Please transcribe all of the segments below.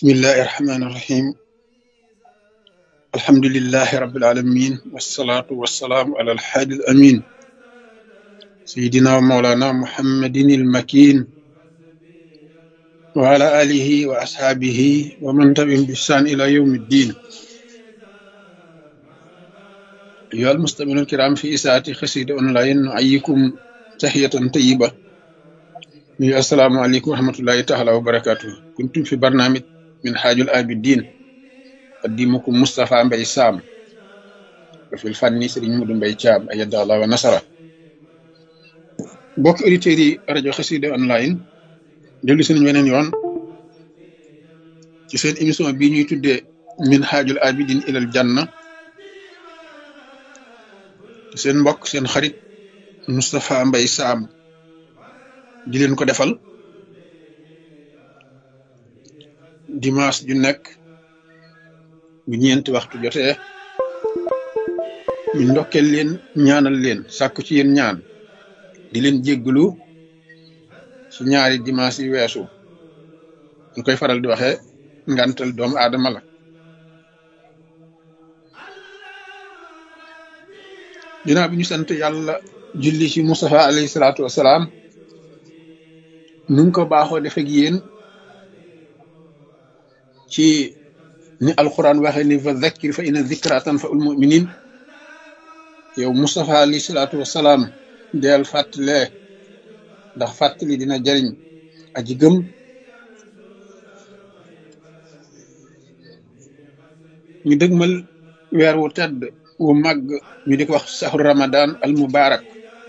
بسم الله الرحمن الرحيم الحمد لله رب العالمين والصلاة والسلام على الحادي الأمين سيدنا ومولانا محمد المكين وعلى آله وأصحابه ومن تبعهم بإحسان إلى يوم الدين. أيها المستمعون الكرام في إساءة خسيد أونلاين نحييكم تحية طيبة. السلام عليكم ورحمة الله تعالى وبركاته. كنتم في برنامج من حاج الآبدين قديمكم مصطفى مبي سام وفي الفن سيرين مودو مبي تيام أيد الله ونصره. بوك أوديتيري راديو خسيد أونلاين delu seen weneen yoon ci seen émission bi ñuy tuddee min haajul abidin ilal janna te seen mbokk seen xarit Moustapha Mbaye Sam di leen ko defal dimanche ju nekk bu ñeenti waxtu jotee ñu ndokkeel leen ñaanal leen sàkku ci yéen ñaan di leen jégglu ci ñaari dimanche yi weesu ñu koy faral di waxee ngantal doomu aadama la. ginnaaw bi ñu sant yàlla julli ci Mustafa alayhi salaatu wasalaam nu ngi ko baaxoo def ak yéen ci ni alquran waxee ni fa zakkir fa inna zikra tanfa'ul mu'minin. yow Mustafa alayhi salaatu wasalaam deel fàttalee ndax fàttali dina jariñ aji gëm. ñu dëgmal weer wu tedd wu màgg ñu di ko wax sahru ramadan al mubarak.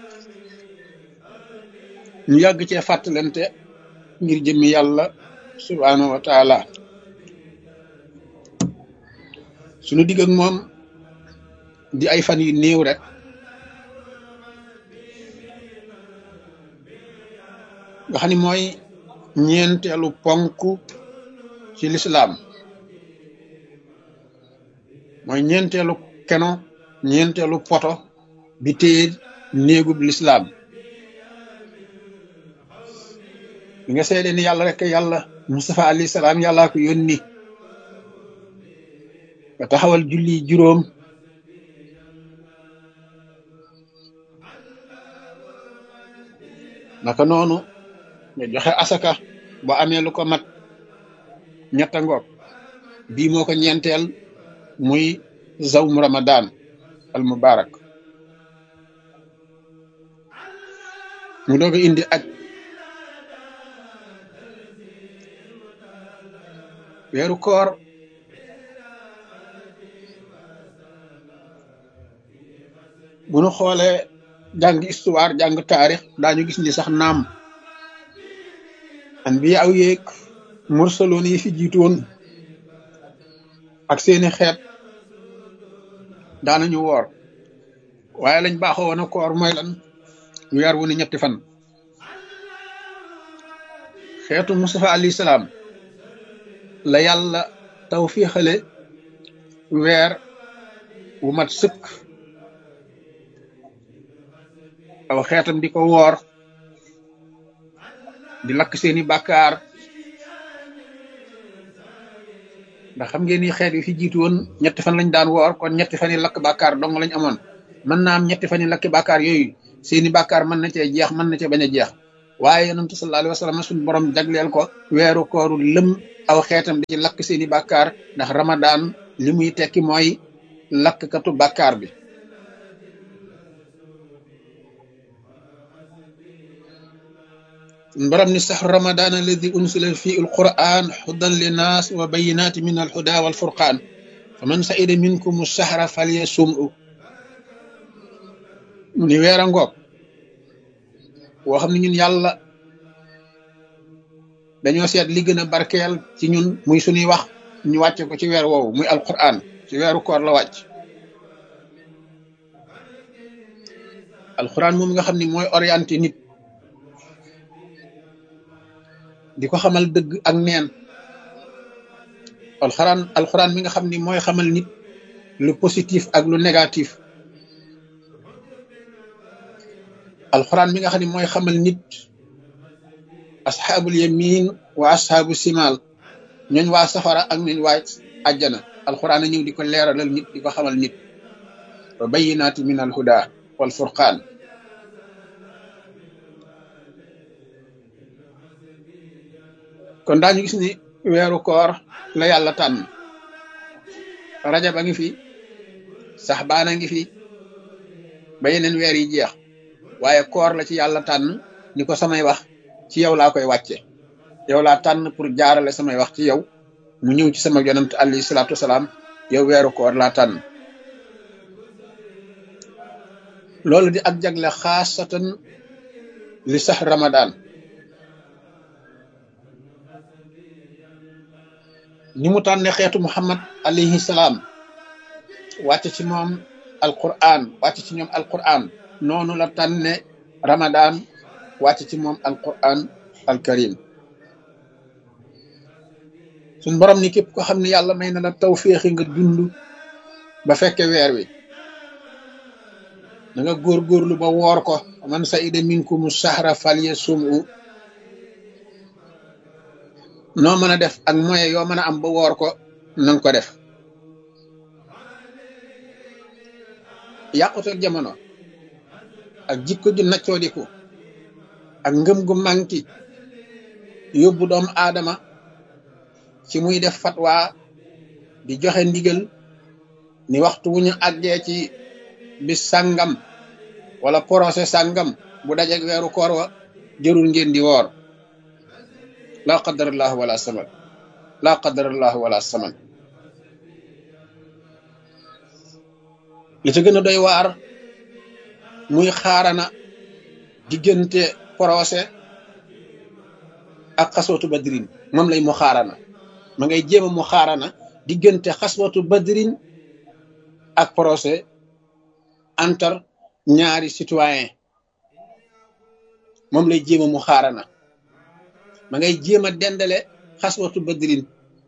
ñu yàgg cee fàttalante ngir jëmmi yàlla subhanahu wa taala. suñu digg ak moom di ay fan yu néew rek nga xam ni mooy ñeenteelu ponk ci lislaam, mooy ñeenteelu keno, ñeenteelu poto bi téye néegub lislaam. bi nga seede ni yàlla rek yàlla, Mustafa alayhi salaam yàllaa ko yónni, nga taxawal julli juróom, naka noonu nga joxe asaka ba amee lu ko mat ñetta ngoog. bii moo ko ñeenteel muy zawmu ramadan al mubarak. mu doog a indi aj. weeru koor bu nu xoolee jàng histoire jàng taarix daañu gis ni sax naam anbiya aw yeeg mursaloon yi fi jiitoon ak seeni xeet daanañu woor, waaye lañ baaxoo woon a koor mooy lan? weer wu ne ñetti fan. xeetu Mustafa alayhi salaam la yàlla tawfiixale weer wu mat sëkk aw xeetam di ko woor, di lakk seeni bàkkaar. ndax xam ngeen ni xeet yi fi jiitu woon ñetti fan lañ daan woor, kon ñetti fan yi lakk bàkkaar dong lañ amoon. mën naa am ñetti fan yi lakk bàkkaar yooyu seeni bàkkaar mën na cee jeex, mën na cee bañ a jeex, waaye yonent sallallahu alayhi wa sallam suñu borom jagleel ko weeru kooru lëm aw xeetam di ci lakk seeni bàkkaar, ndax ramadan li muy tekki mooy lakkatu bàkkaar bi. borom ni sahru ramadan alladi unsila fi alquran hudan linnas wa bayinati min alhuda walfurqan faman sa'ida minkum sahra falyasum'u. mu ni weer a ngoog woo xam ne ñun yàlla dañoo seet li gën a barkeel ci ñun muy suñuy wax ñu wàcce ko ci weer woowu muy alquran. ci weeru koor la wàcc. alquran moom nga xam ni mooy orienté nit di ko xamal dëgg ak neen. alxuraan mi nga xam ni mooy xamal nit lu positif ak lu négatif. alxuraan mi nga xam ni mooy xamal nit asxaabul yamin wa asxaabu simal. ñooñ waa safara ak ñooñ waa àjjana alquran a ñëw di ko leeralal nit di ko xamal nit wa bayyinaati min al huda wal furqaan. kon daañu gis ni weeru koor la yàlla tànn. rajab a ngi fi, saxbaan a ngi fi, ba yeneen weer yi jeex, waaye koor la ci yàlla tànn ni ko samay wax ci yow laa koy wàcce, yow laa tànn pour jaarale samay wax ci yow mu ñëw ci sama yonent alayhi salaatu wasalaam, yow weeru koor laa tànn. loolu di ak jagle xaasatan li sax Ramadan. ni mu tànne xeetu Muhammad alayhi salaam wàcc ci moom alquran, wàcc ci ñoom alquran, noonu la tànne Ramadan wàcc ci moom alquran alkarim. suñ borom ni képp ko xam ne yàlla may na la tawféexi nga dund ba fekke weer wi, da nga góorgóorlu ba woor ko. man sa'ida minkumu shahra falyasumhu. noo mën a def ak moyen yoo mën a am ba woor ko nanga ko def. yàqutal jamono ak jikko ju naccoodiku ak ngëm gu manki yóbbu doomu aadama ci muy def fatwa di joxe ndigal ni waxtu wu ñu àggee ci bis sàngam wala procès sàngam bu dajeg weeru koor wa jërul ngeen di woor. laa qadarallahu wala saman, laa qadarallahu wala saman. li ci gën a doy waar muy xaarana diggante procès ak xaswatu badrin. moom lay mu xaarana, ma ngay jéema mu xaarana diggante xaswatu badrin ak procès entre ñaari citoyen. moom lay jéema mu xaarana, ma ngay jéem a dendale xaswatu badrin.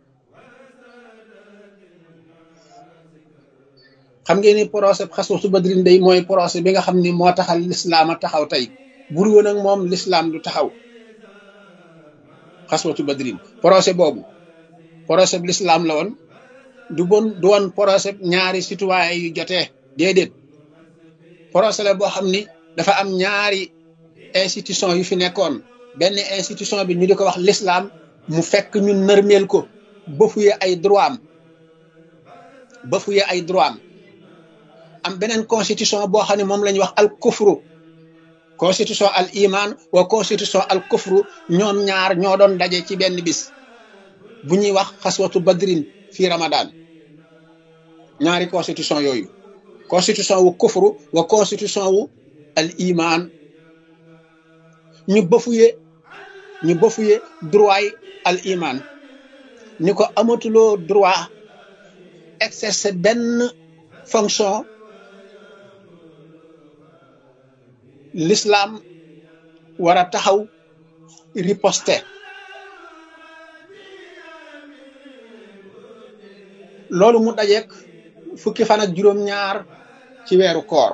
xam ngeen ni procès xaswatu badrin day mooy procès bi nga xam ni moo taxal lislaam a taxaw tey. bur woon ak moom lislaam du taxaw. xaswatu badrin procès boobu procès bi lislaam la woon, du woon procès ñaari citoyen yu jotee, déedéet. procès la boo xam ni dafa am ñaari institution yu fi nekkoon. benn institution bi ñu di ko wax l'islam, mu fekk ñu nërmeel ko, bafuye ay droit am, bafuye ay droit am. am beneen constitution boo xam ne moom la ñuy wax al kufru, constitution al iman wa constitution al kufru. ñoom ñaar ñoo doon daje ci benn bis bu ñuy wax xaswatu badrin fii Ramadan. ñaari constitution yooyu, constitution wu kufru wa constitution wu al iman, ñu bafuye droit yi al iman, ni ko amatuloo droit exercer benn fonction. l'islam war a taxaw riposter. loolu mu dajeek fukki fan ak juróom-ñaar ci weeru koor.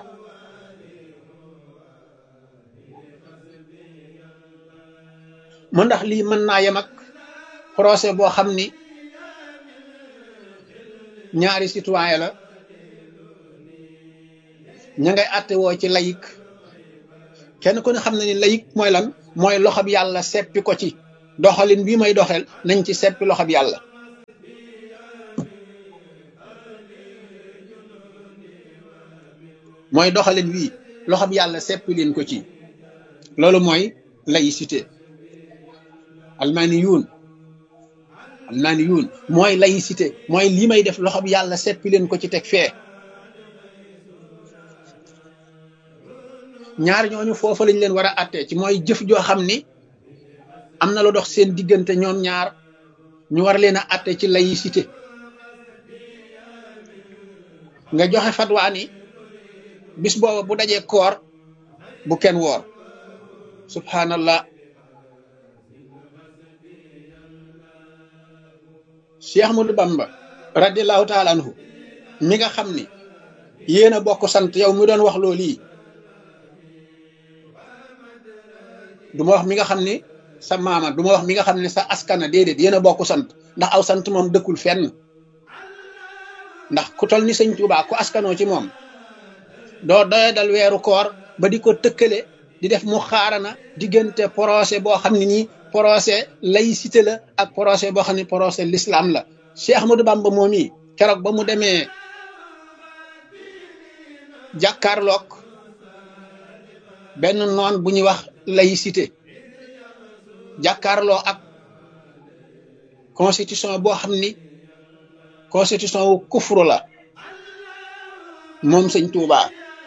mu ndax lii mën naa yem ak procès boo xam ni ñaari citoyen la, ña ngay àtte woo ci layik. kenn ku ne xam na ni layik mooy lan? mooy loxob yàlla seppi ko ci doxalin bii may doxel, nañ ci seppi loxob yàlla. mooy doxalin wii loxob yàlla seppi leen ko ci. loolu mooy laïcité. almaniyuun mooy laïcité, mooy lii may def loxob yàlla seppi leen ko ci teg fee. ñaar ñooñu foofa lañ leen war a attee ci mooy jëf joo xam ni am na lu dox seen diggante ñoom ñaar, ñu war leen a atte ci laïcité. nga joxe fatwa ni bis booba bu dajee koor bu kenn woor. subhanallah. Cheikh Ahmadou Bamba radiallahu taala anhu mi nga xam ni yéen a bokk sant, yow mi doon wax loolu yi, du ma wax mi nga xam ni sa maama du ma wax mi nga xam ne sa askana déedéet yéen a bokk sant ndax aw sant moom dëkkul fenn ndax ku tol ni sëñ Tuubaa ku askanoo ci moom doo doye dal weeru koor ba di ko tëkkale di def mu xaarana diggante procès boo xam ne nii procès laïcité la ak procès boo xam ne procès l'islam la Cheikh Ahmadou Bamba moom yi keroog ba mu demee jàkkaarloog benn noon bu ñuy wax laïcité jàkkaarloo ak constitution boo xam ni constitution wu kufru la moom sëñ Tuubaa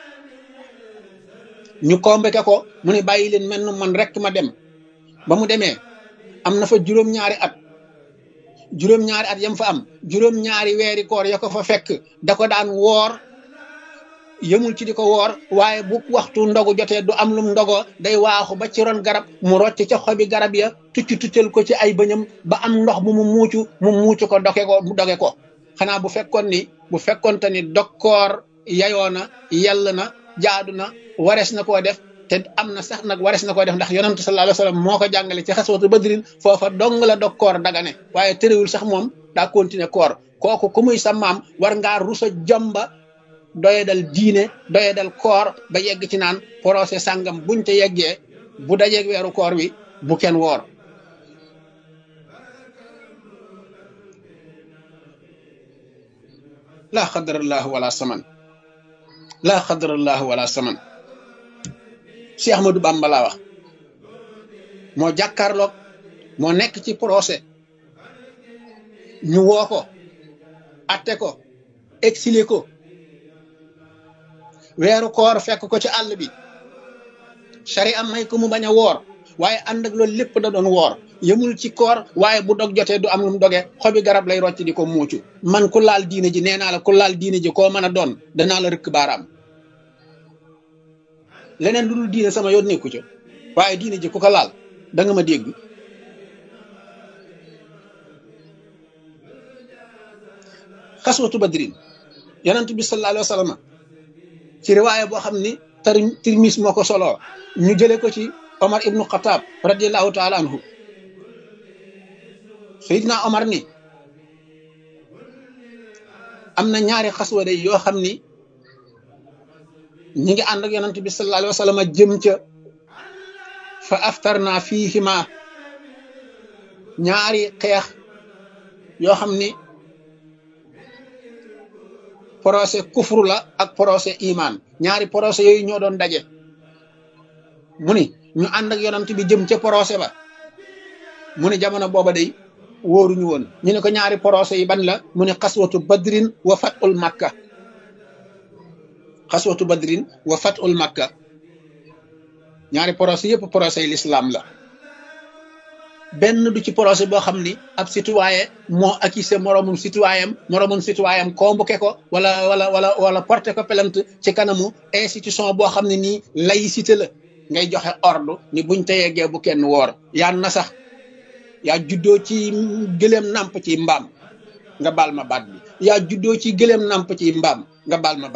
ñu convoqué ko mu ne bàyyi leen mel man rek ma dem ba mu demee am na fa juróom-ñaari at yam fa am juróom-ñaari weeri koor ya ko fa fekk da ko daan woor yëmul ci di ko woor waaye bu waxtu ndogu jotee du am lum ndogoo day waaxu ba ci ron garab mu rocc ca xobi garab ya tuccal ko ci ay bëñam ba am ndox mu muucu ko doge ko xanaa bu fekkonte ni dokkoor yayoo na yell na jaadu na warees na koo def te am na sax nag warees na koo def ndax yonent sallallahu alayhi wasallam moo ko jàngale ci xaswatu badrin foofa dong la dokkoor dagane waaye terewul sax moom daa continuer koor kooku ku muy sa maam war ngaa rusa jomba doye dal diine doye dal koor ba yegg ci naan procès sàngam buñ te yeggee bu dajeeg weeru koor wi bu kenn woor laa xadarallahu wala saman laa xadarallahu wala saman Cheikh Ahmadou Bamba laa wax moo jàkkaarloog moo nekk ci procès ñu woo ko atte ko exilé ko weeru koor fekk ko ci àll bi sari am may ko mu bañ a woor waaye ànd ak loolu lépp da doon woor yëmul ci koor waaye bu dog jotee du am lu mu doge xobi garab lay rocc di ko muucu man ku laal diine ji nee naa la ku laal diine ji koo mën a doon danaa la rëkk baaraam leneen lu dul diine sama yoon nekku ca waaye diine ji ku ko laal da nga ma dégg xaswatu badrin yonent bi sallallahu alayhi wa sallam ci riwaaya boo xam ni Tirmis moo ko soloo ñu jële ko ci Omar ibnu Xataab radiallahu taala anhu Seydina Omar ni am na ñaari xaswa day yoo xam ni ñi ngi ànd ak yonent bi sallallahu alayhi wa sallam jëm ca fa aftarna fiihima ñaari xeex yoo xam ni procès kufru la ak procès iman ñaari procès yooyu ñoo doon daje mu ni ñu ànd ak yonent bi jëm ca procès ba mu ni jamono booba day wóoruñu woon ñu ne ko ñaari procès yi ban la mu ne xaswatu badrin wa fatul makka xaswatu badrin wa fatul makka ñaari procès yëpp procès yi l'islam la benn du ci procès boo xam ni ab citoyen moo accusé moromum citoyen convoqué ko wala porté ko plainte ci kanamu institution boo xam ne nii laïcité la ngay joxe ordre ni buñ te yeggee bu kenn woor yaa na sax yaa juddoo ci gëléem nàmp ci mbaam nga baal ma baat bi yaa juddoo ci gëléem nàmp ci mbaam nga baal ma